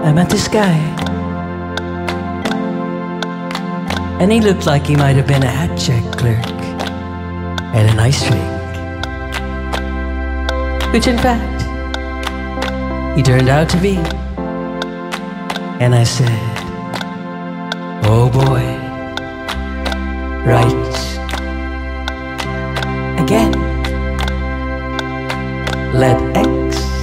I met this guy, and he looked like he might have been a hat check clerk at an ice rink, which in fact he turned out to be. And I said, oh boy, right again. Let